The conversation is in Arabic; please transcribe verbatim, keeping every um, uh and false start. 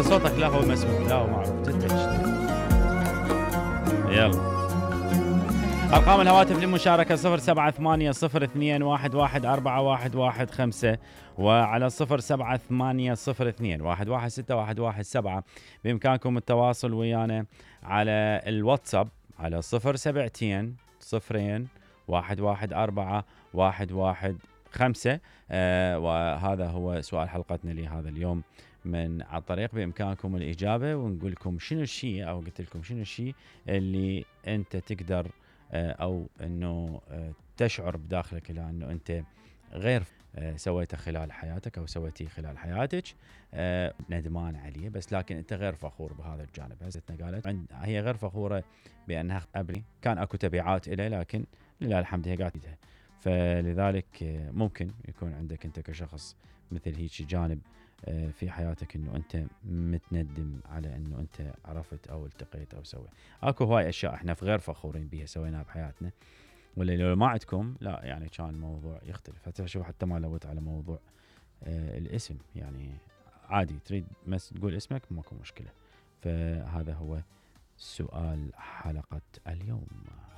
صوتك لا هو مسموع لا هو معروف تتش. يلا أرقام الهواتف للمشاركة صفر سبعة ثمانية صفر اثنين واحد واحد أربعة واحد واحد خمسة وعلى صفر سبعة ثمانية صفر اثنين واحد واحد ستة واحد واحد سبعة. بإمكانكم التواصل ويانا على الواتساب على صفر سبعتين صفرين واحد واحد أربعة واحد واحد خمسة. آه وهذا هو سؤال حلقتنا لهذا اليوم من على الطريق. بإمكانكم الإجابة ونقول لكم شنو الشيء أو قلت لكم شنو الشيء اللي أنت تقدر أو أنه تشعر بداخلك أنه أنت غير سويته خلال حياتك أو سويتيه خلال حياتك ندمان عليه بس لكن أنت غير فخور بهذا الجانب. هزتنا قالت هي غير فخورة بأنها قبل كان أكو تبعات إليه لكن لله الحمد هي قاعدة. فلذلك ممكن يكون عندك أنت كشخص مثل هيك جانب في حياتك انه انت متندم على انه انت عرفت او التقيت او سويت. اكو هواي اشياء احنا في غير فخورين بيها سويناها بحياتنا ولا لو ما عندكم لا يعني كان الموضوع يختلف. حتى شوف حتى ما لوت على موضوع آه الاسم يعني عادي تريد بس تقول اسمك ماكو مشكلة. فهذا هو سؤال حلقة اليوم.